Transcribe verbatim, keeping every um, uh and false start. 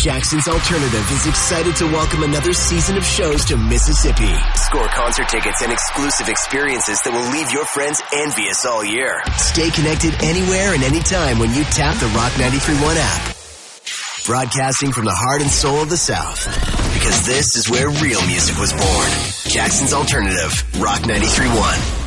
Jackson's Alternative is excited to welcome another season of shows to Mississippi. Score concert tickets and exclusive experiences that will leave your friends envious all year. Stay connected anywhere and anytime when you tap the Rock ninety-three point one app. Broadcasting from the heart and soul of the South. Because this is where real music was born. Jackson's Alternative, Rock ninety-three point one.